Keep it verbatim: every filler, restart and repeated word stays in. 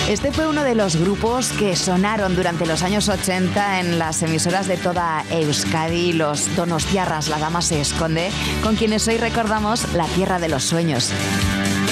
Este fue uno de los grupos que sonaron durante los años ochenta en las emisoras de toda Euskadi, los Donostiarras, La Dama se esconde, con quienes hoy recordamos la tierra de los sueños.